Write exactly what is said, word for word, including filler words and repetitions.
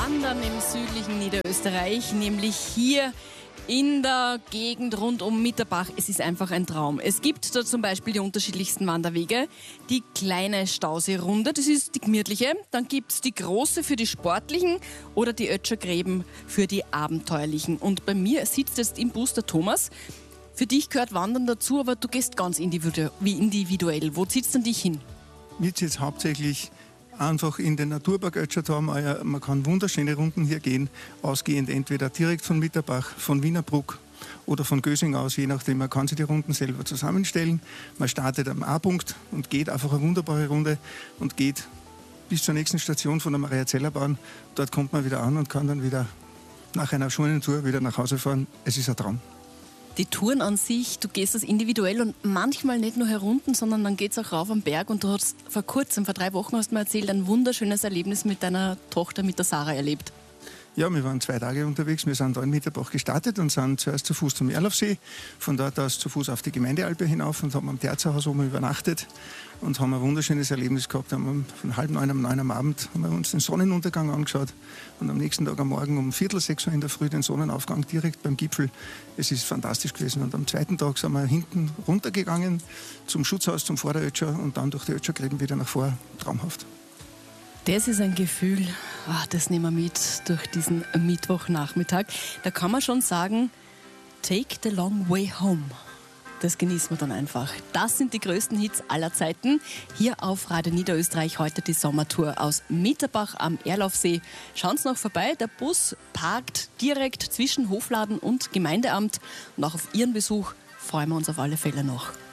Wandern im südlichen Niederösterreich, nämlich hier in der Gegend rund um Mitterbach. Es ist einfach ein Traum. Es gibt da zum Beispiel die unterschiedlichsten Wanderwege. Die kleine Stauseerunde, das ist die gemütliche. Dann gibt es die große für die sportlichen oder die Ötschergräben für die abenteuerlichen. Und bei mir sitzt jetzt im Bus der Thomas. Für dich gehört Wandern dazu, aber du gehst ganz individu- wie individuell. Wo zieht's denn dich hin? Mir zieht es hauptsächlich einfach in den Naturpark Ötschertal. Man kann wunderschöne Runden hier gehen, ausgehend entweder direkt von Mitterbach, von Wienerbruck oder von Gösing aus, je nachdem. Man kann sich die Runden selber zusammenstellen. Man startet am A-Punkt und geht einfach eine wunderbare Runde und geht bis zur nächsten Station von der Mariazellerbahn. Dort kommt man wieder an und kann dann wieder nach einer schönen Tour wieder nach Hause fahren. Es ist ein Traum. Die Touren an sich, du gehst das individuell und manchmal nicht nur herunten, sondern dann geht es auch rauf am Berg. Und du hast vor kurzem, vor drei Wochen hast du mir erzählt, ein wunderschönes Erlebnis mit deiner Tochter, mit der Sarah, erlebt. Ja, wir waren zwei Tage unterwegs. Wir sind da in Mitterbach gestartet und sind zuerst zu Fuß zum Erlaufsee, von dort aus zu Fuß auf die Gemeindealpe hinauf und haben am Terzerhaus oben übernachtet und haben ein wunderschönes Erlebnis gehabt. Haben von halb neun, um neun am Abend haben wir uns den Sonnenuntergang angeschaut und am nächsten Tag am Morgen um viertel sechs Uhr in der Früh den Sonnenaufgang direkt beim Gipfel. Es ist fantastisch gewesen. Und am zweiten Tag sind wir hinten runtergegangen zum Schutzhaus, zum Vorderötscher und dann durch die Ötschergräben wieder nach vor. Traumhaft. Das ist ein Gefühl, ah, das nehmen wir mit durch diesen Mittwochnachmittag. Da kann man schon sagen, take the long way home. Das genießen wir dann einfach. Das sind die größten Hits aller Zeiten. Hier auf Radio Niederösterreich heute die Sommertour aus Mitterbach am Erlaufsee. Schauen Sie noch vorbei, der Bus parkt direkt zwischen Hofladen und Gemeindeamt. Und auch auf Ihren Besuch freuen wir uns auf alle Fälle noch.